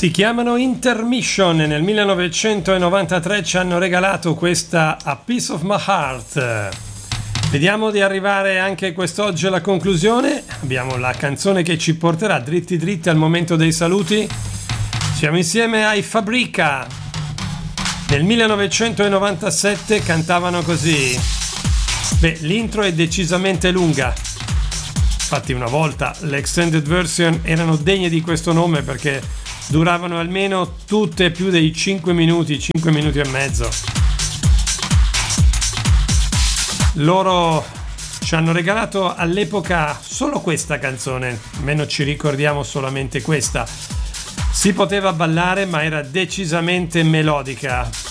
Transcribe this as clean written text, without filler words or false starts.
Si chiamano Intermission e nel 1993 ci hanno regalato questa A Piece of My Heart. Vediamo di arrivare anche quest'oggi alla conclusione. Abbiamo la canzone che ci porterà dritti dritti al momento dei saluti. Siamo insieme ai Fabrica. Nel 1997 cantavano così. L'intro è decisamente lunga. Infatti una volta le extended version erano degne di questo nome perché duravano almeno tutte più dei 5 minuti e mezzo. Loro ci hanno regalato all'epoca solo questa canzone, almeno ci ricordiamo solamente questa. Si poteva ballare ma era decisamente melodica.